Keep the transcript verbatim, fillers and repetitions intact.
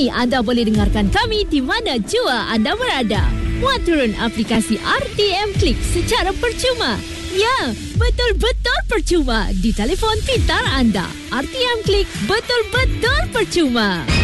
Kini anda boleh dengarkan kami di mana jua anda berada. Muat turun aplikasi R T M Klik secara percuma. Ya, betul-betul percuma di telefon pintar anda. R T M Klik betul-betul percuma.